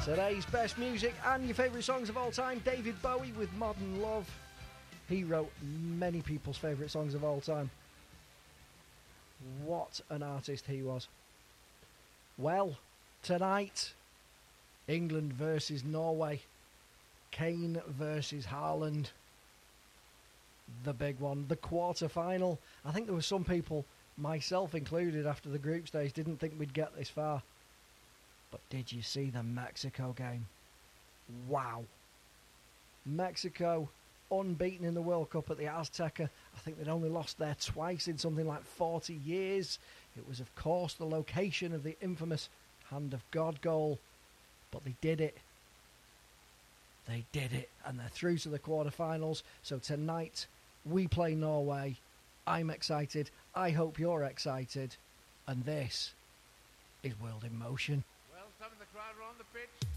Today's best music and your favourite songs of all time, David Bowie with Modern Love. He wrote many people's favourite songs of all time. What an artist he was. Well, tonight, England versus Norway. Kane versus Haaland. The big one, the quarter-final. I think there were some people, myself included, after the group stage, didn't think we'd get this far. But did you see the Mexico game? Wow. Mexico, unbeaten in the World Cup at the Azteca. I think they'd only lost there twice in something like 40 years. It was, of course, the location of the infamous Hand of God goal. But they did it. They did it. And they're through to the quarterfinals. So tonight, we play Norway. I'm excited. I hope you're excited. And this is World in Motion. Well, some of the crowd are on the pitch.